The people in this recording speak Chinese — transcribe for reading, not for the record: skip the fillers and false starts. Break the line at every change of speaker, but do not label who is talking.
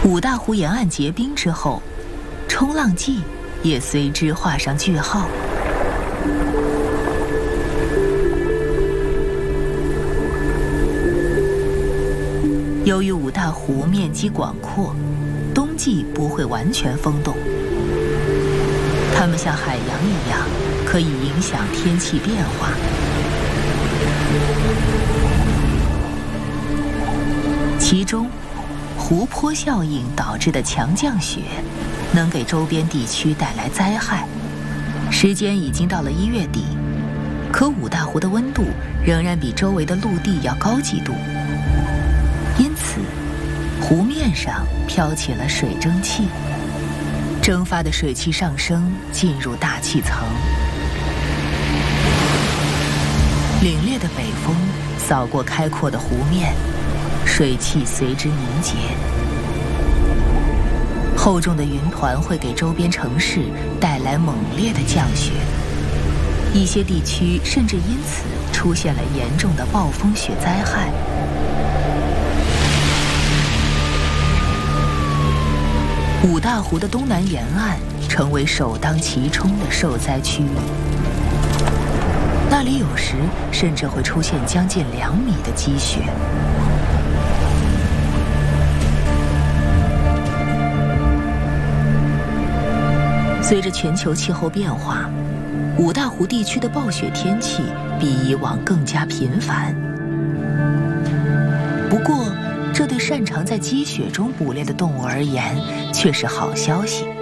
五大湖沿岸结冰之后，冲浪季也随之画上句号。由于五大湖面积广阔，冬季不会完全封冻，它们像海洋一样，可以影响天气变化。其中，湖泊效应导致的强降雪，能给周边地区带来灾害。时间已经到了1月底，可五大湖的温度仍然比周围的陆地要高几度。因此，湖面上飘起了水蒸气，蒸发的水汽上升，进入大气层。凛冽的北风扫过开阔的湖面，水汽随之凝结。厚重的云团会给周边城市带来猛烈的降雪，一些地区甚至因此出现了严重的暴风雪灾害。五大湖的东南沿岸成为首当其冲的受灾区域，那里有时甚至会出现将近2米的积雪。随着全球气候变化，五大湖地区的暴雪天气比以往更加频繁。不过，这对擅长在积雪中捕猎的动物而言却是好消息。